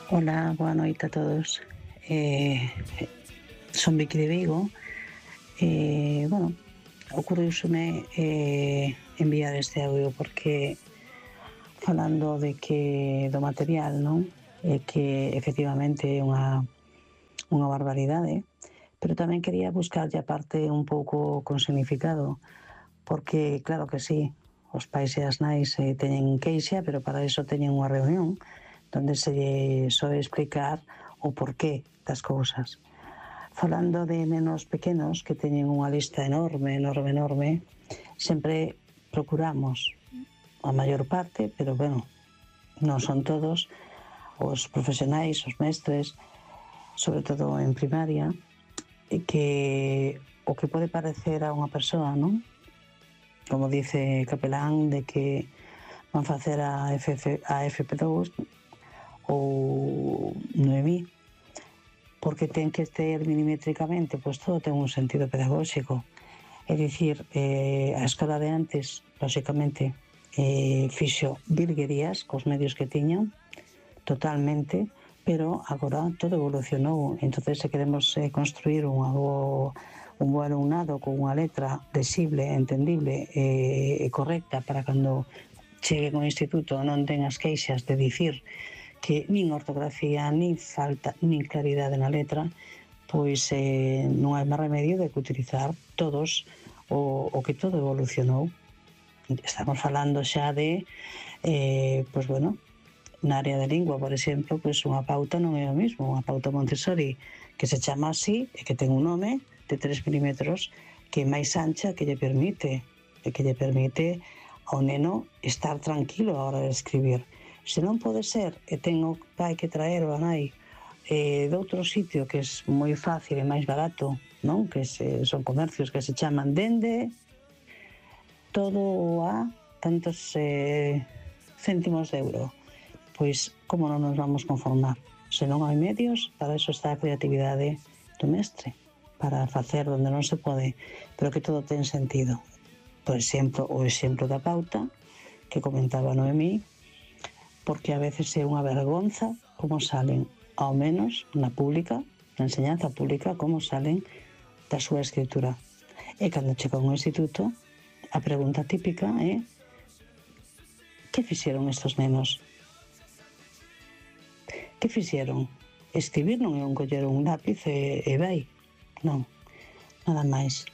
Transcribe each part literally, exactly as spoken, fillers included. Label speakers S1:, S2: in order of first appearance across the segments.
S1: Ola, boa noite a todos. Eh, son Vicky de Vigo. Eh, bueno, ocurriuseme eh, enviar este audio porque falando de que do material, non? É que efectivamente é unha, unha barbaridade, pero tamén quería buscarlle a parte un pouco con significado, porque claro que sí, os pais e as nais eh, teñen queixa, pero para iso teñen unha reunión donde se lle soe explicar o porqué das cousas. Falando de nenos pequenos que teñen unha lista enorme, enorme, enorme, sempre procuramos a maior parte, pero bueno, non son todos, os profesionais, os mestres, sobre todo en primaria, que o que pode parecer a unha persoa, non? Como dice Capelán, de que van facer a F F, a F P dous ou Noemí, porque ten que ter milimétricamente, pois todo ten un sentido pedagóxico. É dicir, eh, a escola de antes, lóxicamente, eh, fixo virguerías cos medios que tiñan, totalmente, pero agora todo evolucionou. Entonces, se queremos eh, construir un, algo, un bo alumnado con unha letra lexible, entendible e eh, correcta para cando chegue ao instituto non ten as queixas de dicir que nin ortografía, nin falta, nin claridade na letra, pois eh, non hai máis remedio de que utilizar todos o, o que todo evolucionou. Estamos falando xa de, eh, pois bueno, na área de lingua, por exemplo, pois unha pauta non é o mesmo, unha pauta Montessori que se chama así e que ten un nome de tres milímetros que é máis ancha, que lle permite e que lle permite ao neno estar tranquilo a hora de escribir. Se non pode ser e ten o pai que traer o a nai eh, de outro sitio que é moi fácil e máis barato, non? Que se, son comercios que se chaman dende todo a tantos eh, céntimos de euro, pois como non nos vamos conformar? Se non hai medios, para eso está a creatividade do mestre, para facer onde non se pode, pero que todo ten sentido. Por exemplo, o exemplo da pauta que comentaba Noemí, porque a veces é unha vergonza como salen, ao menos na pública, na enseñanza pública, como salen da súa escritura. E cando chega un instituto, a pregunta típica é: que fixeron estos nenos? Que fixeron? Escribir non é un coller un lápiz e, e vai. Non, nada máis.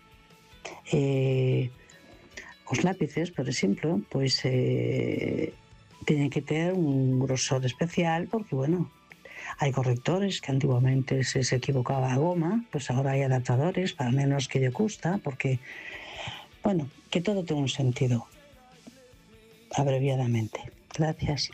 S1: Eh, os lápices, por exemplo, pois eh, teñen que ter un grosor especial porque, bueno, hai correctores que antiguamente se, se equivocaba a goma, pois agora hai adaptadores para menos que lle custa, porque, bueno, que todo ten un sentido, abreviadamente. Gracias.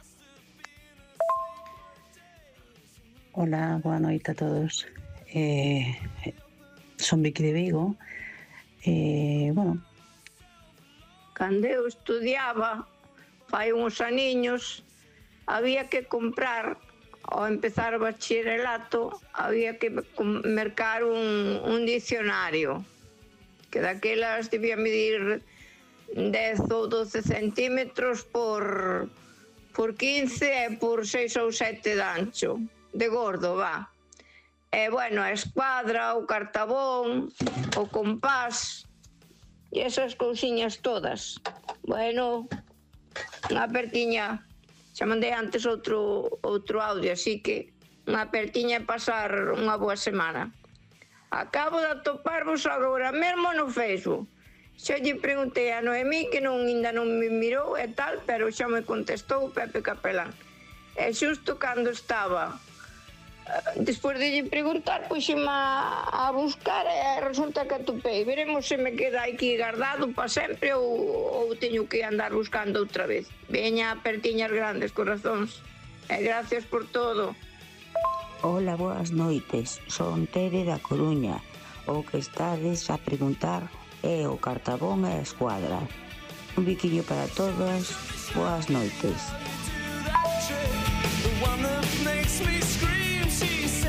S1: Ola, boa noite a todos. Eh, son Vicky de Vigo. Eh, bueno,
S2: cando eu estudiaba fai uns aniños, había que comprar, ao empezar o bachillerato, había que mercar un, un dicionario, que daquelas debía medir dez ou doce centímetros por, por quince e por seis ou sete de ancho, de gordo, va. E, bueno, a escuadra, o cartabón, o compás, e esas cousiñas todas. Bueno, unha apertiña, xa mandei antes outro, outro audio, así que unha apertiña é pasar unha boa semana. Acabo de atoparvos agora mesmo no Facebook. Xa lle preguntei a Noemí, que non, ainda non me mirou e tal, pero xa me contestou Pepe Capelán. E xusto cando estaba, despois de lle preguntar, pois xeme a, a buscar e resulta que atopei. Veremos se me queda aquí guardado para sempre ou, ou teño que andar buscando outra vez. Veña, apertiñas grandes, corazóns. E gracias por todo.
S3: Ola, boas noites. Son Tere da Coruña. O que estades a preguntar é o cartabón e a escuadra. Un biquillo para todas. Boas noites.
S4: The one that makes me scream, she said.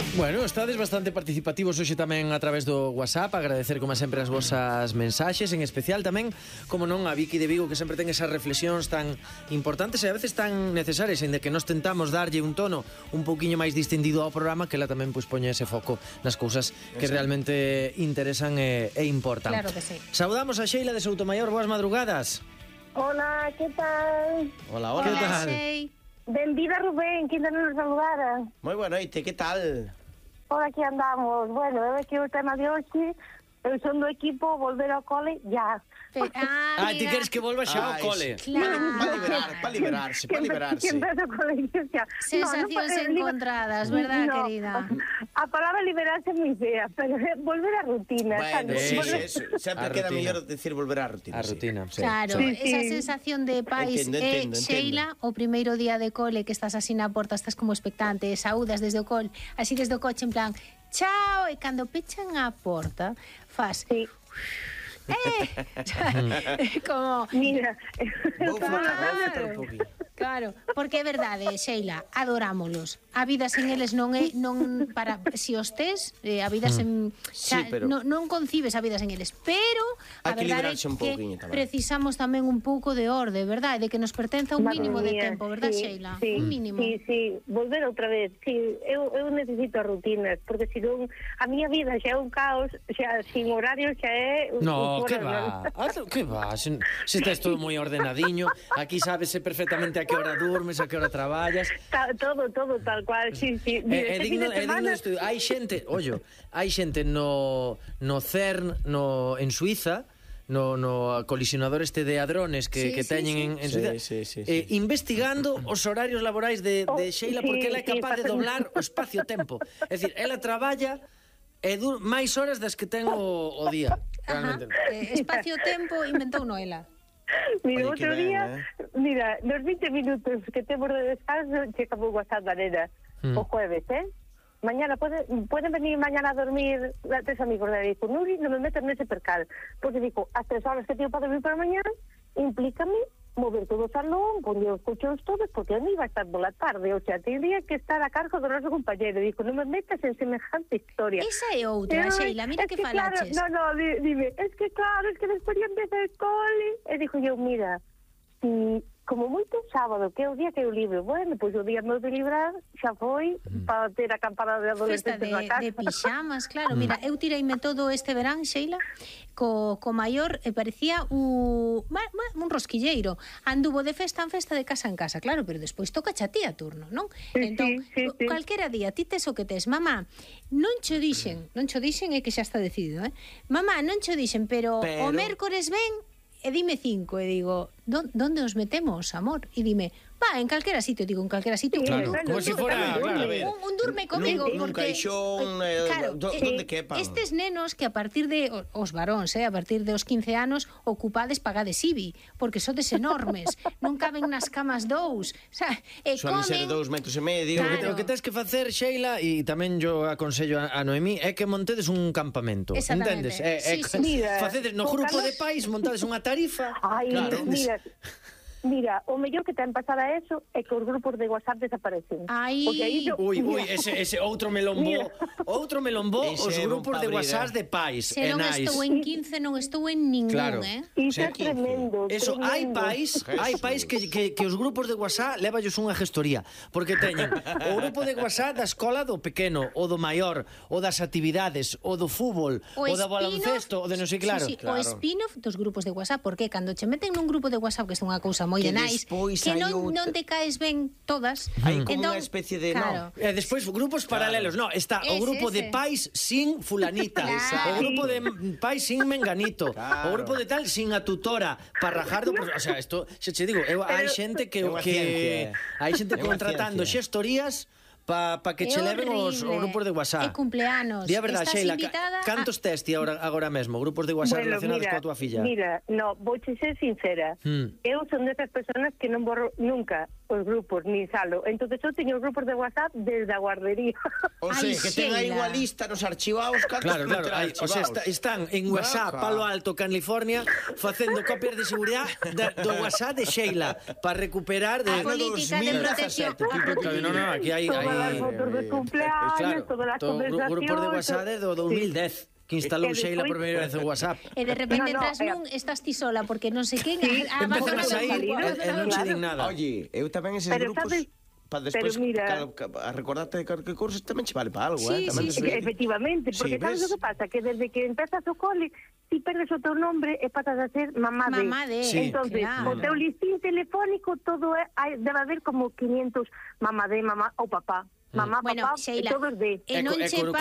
S4: Bueno, estades bastante participativos hoxe tamén a través do WhatsApp. Agradecer, como sempre, as vosas mensaxes. En especial tamén, como non, a Vicky de Vigo, que sempre ten esas reflexións tan importantes e a veces tan necesarias, ainda que nos tentamos darlle un tono un pouquiño máis distendido ao programa, que ela tamén pois poña ese foco nas cousas que Exacto. realmente interesan e, e importan.
S5: Claro que sí.
S4: Saudamos a Sheila de Soutomaior. Boas madrugadas.
S6: Hola, que tal?
S7: Hola, hola.
S4: Que tal?
S6: Benvida, Rubén, que ainda non nos saludara.
S7: Moi boa noite, que tal?
S6: Por aquí andamos. Bueno, é que o tema de hoxe, eu son do equipo volver ao cole ya.
S5: Pe- ah,
S4: Ah, ti queres que volva xa ao cole?
S5: Claro.
S7: Para liberar, para liberarse, para liberarse.
S6: Que empece o colegio xa.
S5: Sensacións
S6: No, no,
S5: encontradas, verdad,
S6: no,
S5: querida?
S6: A palabra liberarse é moi fea, pero é volver á rutina.
S7: Bueno,
S6: sabes?
S7: sí,
S6: Volver-
S7: eso, sempre
S4: A
S7: queda
S4: rutina.
S7: mellor decir volver á rutina.
S4: A
S7: sí.
S4: rutina, sí.
S5: Claro,
S6: Sí, sí.
S5: esa sensación de pais
S7: Entendo,
S5: eh,
S7: entendo,
S5: Sheila, o primeiro día de cole que estás así na porta, estás como expectante, saúdas desde o cole, así desde o coche en plan, chao, e cando pechan a porta, fas,
S6: Sí.
S5: eh, como...
S6: Mira,
S7: Vou flotar, vou flotar un pouquinho.
S5: Claro, porque é verdade, Sheila, adorámolos. A vida sen eles non é non para si os tes, eh, a vida sen
S7: Sí,
S5: xa,
S7: pero-
S5: non, non concibes a vida sen eles, pero a
S7: Hai que
S5: verdade é
S7: liberarse un
S5: que
S7: pouquiño tamén.
S5: precisamos tamén un pouco de orde, verdade, de que nos pertenza un
S6: Madre
S5: mínimo de
S6: mía,
S5: tempo, verdad,
S6: sí,
S5: Sheila?
S6: sí,
S5: Un mínimo.
S6: Sí, sí, volver outra vez. Sí, eu, eu necesito as rutinas, porque se non, a miña vida xa é un caos, xa sin horario xa é... un-
S4: No,
S6: un
S4: que
S6: fora,
S4: va? Ah, que va? Se, se estás todo moi ordenadiño, aquí sabese perfectamente a que hora durmes, a que hora traballas.
S6: Ta, todo, todo tal cual, sí, sí.
S4: É, é
S6: Este
S4: digno,
S6: fin de
S4: é digno
S6: semana-
S4: de estudio. Hai xente, ollo, hai xente no, no CERN, no, en Suiza, no, no colisionador este de hadrones que,
S5: Sí,
S4: que
S5: sí,
S4: teñen
S5: sí.
S4: en, en
S7: Sí,
S4: Suiza,
S7: sí, sí,
S4: eh,
S7: sí.
S4: investigando os horarios laborais de, de
S6: Oh,
S4: Sheila,
S6: sí,
S4: porque ela é
S6: sí,
S4: capaz de
S6: facendo-
S4: doblar o espacio-tempo. É dicir, ela traballa e dur máis horas das que ten o, o día.
S5: Ajá.
S4: Realmente.
S5: Eh, espacio-tempo inventou Noela.
S6: Mira,
S7: Oye, que
S6: outro
S7: ben,
S6: día,
S7: eh.
S6: mira, nos vinte minutos que temos de descanso, checa o WhatsApp da nena,
S4: Mm.
S6: o jueves, eh? Mañana, pode, poden venir mañana a dormir a tres amigos de Dico, Nuri, non me metas nese percal, porque digo, as tres horas que teño para dormir para mañana, implícame mover todo o salón, poñer os colchóns todos, porque a mí vai estar pola tarde, o sea, tendría que estar a cargo do noso compañero, digo, non me metas en semejante historia.
S5: Esa é outra,
S6: Ai,
S5: Sheila, mira
S6: es
S5: que,
S6: que
S5: falaches.
S6: Claro, no, no, di- dime, es que claro, es que despois ya empeza el cole. E dixo eu, mira, si como moito sábado, que é o día que eu libre, bueno, pois o día meu de librar xa foi para ter a campada de
S5: Festa
S6: adolescentes
S5: de,
S6: na casa.
S5: de pixamas, claro. Mira, eu tireime todo este verán, Sheila, co, co maior, e parecía un, un rosquilleiro. Anduvo de festa en festa, de casa en casa, claro, pero despois toca xa ti a turno, non?
S6: Sí,
S5: Entón,
S6: sí, sí, sí.
S5: calquera día, ti tes o que tes, mamá, non cho dixen, non cho dixen é que xa está decidido, eh? Mamá, non cho dixen, pero,
S7: Pero-
S5: o mércores ven e dime cinco, e digo, "Don- donde os metemos, amor?" E dime, va, en calquera sitio, digo, en calquera sitio.
S4: Claro,
S6: bueno,
S4: como si
S6: tú
S4: fuera,
S6: tamén,
S4: claro, a
S6: sí.
S4: ver.
S5: Un, un durme comigo,
S7: Nun- nun
S5: porque...
S7: caixón, eh,
S5: claro,
S7: do-
S5: eh,
S7: donde quepan.
S5: Estes nenos que a partir de, o- os varóns, eh, a partir de os quince anos, ocupades pagades I B I, porque sodes enormes, non caben nas camas dous, o sea, e
S7: Suelen ser
S5: comen...
S7: dous metros e medio.
S5: Claro.
S4: O que tens que facer, Sheila, e tamén yo aconsello a, a Noemí, é que montedes un campamento,
S5: Exactamente.
S4: entendes? É, é,
S5: Sí, sí,
S6: sí. Mira,
S4: facedes no
S6: con
S4: grupo
S6: Carlos-
S4: de pais, montades unha tarifa.
S6: Ai,
S4: claro.
S6: mira, mira, o mellor que ten pasar a eso é que os grupos de WhatsApp desaparecen.
S5: Ai.
S6: Porque aí yo-
S4: Ui, ui,
S6: mira,
S4: ese, ese outro melombó,
S6: Mira.
S4: outro melombó,
S7: Ese
S4: os
S7: é bon
S4: grupos de
S7: pa abrir,
S4: WhatsApp
S7: eh.
S4: de pais
S5: Se
S4: e
S5: non
S4: nais.
S5: estou en quince, non estou en ningún,
S4: Claro.
S5: eh?
S6: Iso
S7: Xa
S6: é
S7: quince.
S6: tremendo.
S4: Eso, hai
S6: tremendo.
S4: pais, hai pais que, que, que os grupos de WhatsApp levallos unha gestoría, porque teñen o grupo de WhatsApp da escola do pequeno, o do maior, o das actividades, o do fútbol, o, da
S5: spin-off-
S4: baloncesto, o de non sei claro.
S5: Sí, sí,
S7: Claro.
S5: o spin-off dos grupos de WhatsApp, porque cando che meten nun grupo de WhatsApp que é unha cousa moi
S7: Que
S5: de nice,
S7: despois
S5: que
S7: hai
S5: non,
S7: outra-
S5: non te caes ben todas.
S7: Hai como
S5: entón,
S7: unha especie de,
S5: claro.
S4: E despois grupos paralelos, no, está o
S5: Ese,
S4: grupo de
S5: ese.
S4: pais sin fulanita,
S5: Claro.
S4: o grupo de pais sin menganito,
S7: Claro.
S4: o grupo de tal sin a tutora, para rajar do, o sea, isto, se che digo, eu, hai xente que
S7: É unha
S4: que
S7: ciencia.
S4: hai xente
S7: É unha
S4: contratando
S7: ciencia.
S4: xestorías pa, pa que
S5: É
S4: che leven os, os
S5: horrible.
S4: grupos de WhatsApp.
S5: E cumpleanos.
S4: Di a verdade,
S5: Estás
S4: Sheila, ca-
S5: invitada a-
S4: cantos tes ti agora, agora mesmo, grupos de WhatsApp
S6: Bueno,
S4: relacionados
S6: mira,
S4: coa tua filla?
S6: Mira, no, vouche ser sincera.
S4: Hmm.
S6: Eu son desas personas que non borro nunca os grupos, ni salo. Entonces eu teño os grupos de WhatsApp desde a guardería.
S7: O
S5: Ai,
S7: sea, que ten aí
S5: Sheila.
S7: unha lista nos archivados, cantos
S4: Claro, claro,
S7: meterá
S4: hai, o sea, está,
S7: archivados?
S4: están en WhatsApp,
S7: Vaca.
S4: Palo Alto, California, facendo copias de seguridade da- do WhatsApp de Sheila para recuperar de
S5: A política de
S7: dos mil
S5: protección.
S7: dezasete,
S5: a
S4: Claro, no, no, aquí hai, hai
S6: todas as
S4: Sí,
S6: fotos de
S7: sí.
S6: cumpleaños,
S4: Claro,
S6: todas as
S4: todo gru-
S6: conversacións.
S4: grupos de WhatsApp de do dos mil dez, que instalou
S6: E despois-
S4: Sheila por primeira vez en WhatsApp.
S5: E de repente
S6: No, no,
S5: entras
S6: eh,
S5: nun, estás ti sola, porque non sei quen...
S6: Sí,
S5: ah, vas
S4: Empezan a
S5: tomando
S4: sair
S5: grupo,
S4: e,
S5: vas
S4: e non
S5: tomando
S4: che
S5: grupo.
S4: din nada.
S7: Oye, eu tamén eses
S6: Pero
S7: grupos
S6: sabes-
S7: para despois
S6: pero mira-
S7: cal- ca- a recordarte de que cursos tamén che vale para algo,
S5: Sí,
S7: eh? Tamén
S5: sí,
S7: te
S5: sí.
S7: sirve.
S6: Efectivamente, porque
S7: Sí,
S6: sabes
S7: ves?
S6: o que pasa? Que desde que empezas o cole, ti perdes o teu nombre e pasas a ser mamá de.
S5: Mamá de,
S4: Sí.
S6: Entonces,
S5: claro.
S6: o teu listín telefónico todo é, hai, debe haber como quinientos mamá de, mamá ou papá. Mamá,
S5: Bueno,
S6: papá,
S5: Sheila,
S6: e todos de.
S5: e non
S4: E co- e
S5: che
S4: co-